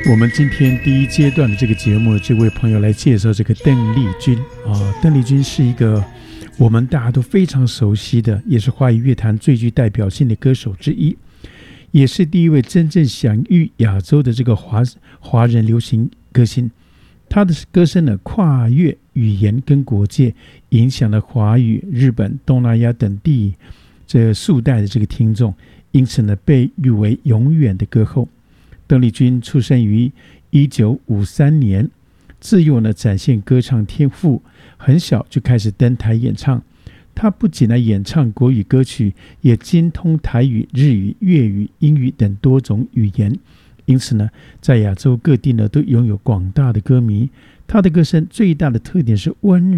我们今天第一阶段的这个节目，这位朋友来介绍这个邓丽君邓丽君是一个我们大家都非常熟悉的，也是华语乐坛最具代表性的歌手之一，也是第一位真正享誉亚洲的这个华人流行歌星。她的歌声呢，跨越语言跟国界，影响了华语、日本、东南亚等地这数代的这个听众，因此呢，被誉为永远的歌后。邓丽君出生于1953年，自幼呢展现歌唱天赋，很小就开始登台演唱。她不仅演唱国语歌曲，也精通台语、日语、粤语、英语等多种语言，因此呢，在亚洲各地呢都拥有广大的歌迷。她的歌声最大的特点是温柔